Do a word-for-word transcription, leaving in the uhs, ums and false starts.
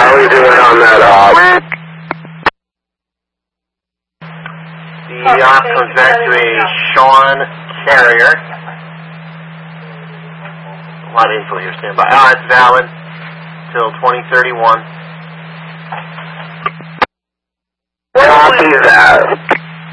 How are we doing on that, uh... The op comes back to a Sean Carrier. A lot of info here, stand by. Ah, it's valid till twenty thirty-one. Copy that.